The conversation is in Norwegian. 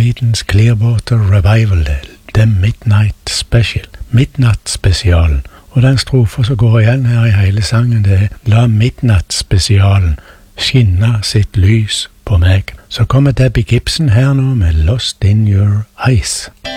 Maidens Clearwater Revival, The Midnight Special, Midnattspesialen. Og den strofa som går igjen her i hele sangen, det er La Midnattspesialen skinne sitt lys på meg. Så kommer Debbie Gibson her nå med Lost in Your Eyes.